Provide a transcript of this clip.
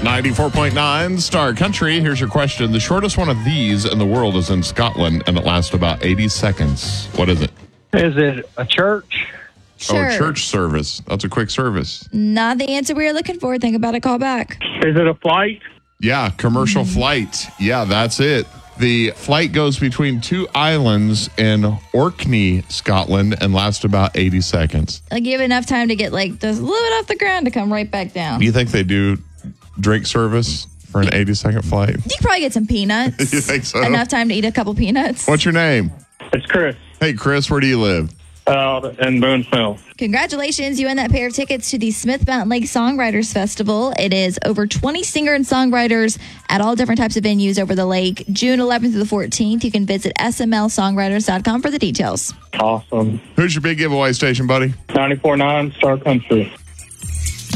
94.9 Star Country. Here's your question. The shortest one of these in the world is in Scotland, and it lasts about 80 seconds. What is it? Is it a church? Sure. Oh, church service. That's a quick service. Not the answer we were looking for. Think about it. Call back. Is it a flight? Yeah, commercial flight. Yeah, that's it. The flight goes between two islands in Orkney, Scotland, and lasts about 80 seconds. Like, you have enough time to get like just a little bit off the ground to come right back down. Do you think they do drink service for an 80-second flight? You could probably get some peanuts. You think so? Enough time to eat a couple peanuts. What's your name? It's Chris. Hey, Chris, where do you live? In Boonville. Congratulations. You won that pair of tickets to the Smith Mountain Lake Songwriters Festival. It is over 20 singer and songwriters at all different types of venues over the lake. June 11th through the 14th. You can visit smlsongwriters.com for the details. Awesome. Who's your big giveaway station, buddy? 94.9 Star Country.